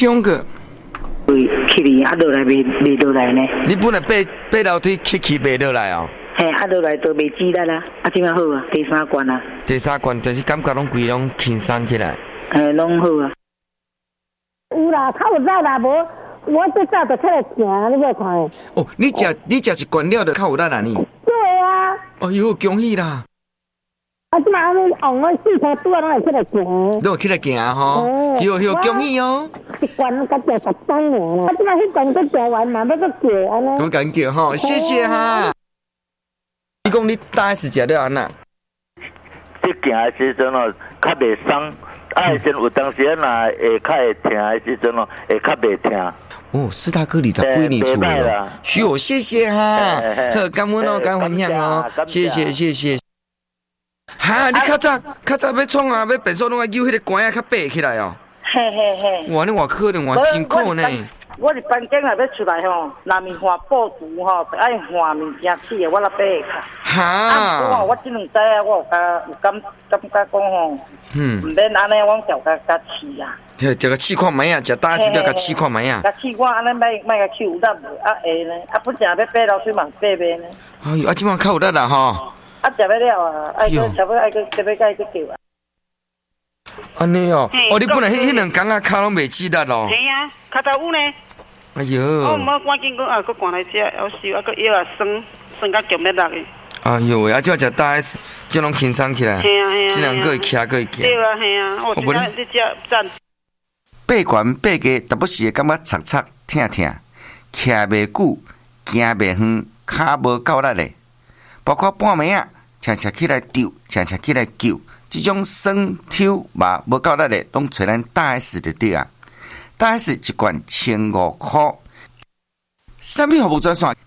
种个。 去哩，啊，落来袂落来呢。 你本来爬楼梯去爬落来哦。 嘿，啊，落来都袂记得啦。啊，怎样好啊？第三关啊。 第三关，但是感觉拢规拢轻松起来。 嘿，拢好啊。 有啦，较有力啦，无我这早就出来行，你无看？ 哦，你食一罐了就较有力啦你。 对啊。 哎呦，恭喜啦！ 啊，即马安尼往我四条拄啊，拢会出来行。 拢会起来行吼，哟，恭喜哦！ 一罐才食13年啦，啊，即马迄罐才食完嘛，要搁叫安尼。 咁感叫吼，谢谢哈。你讲你大S食了安那？ 你行的时阵哦，较袂伤。啊，先有当时若会较会疼的时阵哦，会较袂疼。 哦，四大哥20几年出来了，哟，谢谢哈，好，感恩哦，感分享哦，谢谢。哈，你较早要创啊，要变数拢要揪迄个管啊，较爬起来哦。 嘿。 哇，你偌可能，偌辛苦呢。 我伫房间内要出来吼，若面换布橱吼，爱换物件起的，我才爬会卡。 哈。 啊，我即两载啊，我有感觉讲吼，唔免安尼往调甲试啊。 调个试看卖啊，食大 S 了甲试看卖啊。 甲试看安尼卖甲去有力无？啊会呢，啊不正要爬楼梯嘛爬袂呢。 哎呦，啊即摆较有力啦吼。 啊食要了啊，爱个差不多爱个这要甲伊个叫啊。 安尼哦，你本来迄两工啊，骹拢袂记得咯。 系啊，较早有呢。 哎呦！ 我唔好赶紧讲啊，佮赶来食，要收啊，佮药啊酸甲强要落去。 哎呦喂，啊，即食大 S，即拢轻松起来。 系啊， 即两个会徛个会行。 对啊，系啊，我今仔你食赞。 爬悬爬低，特别是会感觉擦擦疼疼，徛袂久，行袂远，骹无够力的，包括半暝啊，常常起来丢，常常起来救，这种酸抽嘛无够力的，拢找咱大 S 就对啊。大 S 一罐1500块，产品服务专线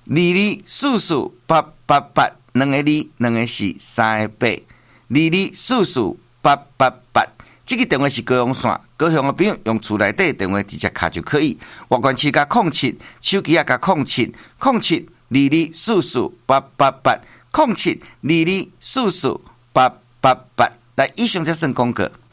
22448882个2个4 3个8 22448882。这个电话是高雄线，高雄的朋友用厝内底电话直接卡就可以。外关市加07，手机也加07224488820722448888。来，以上才算广告。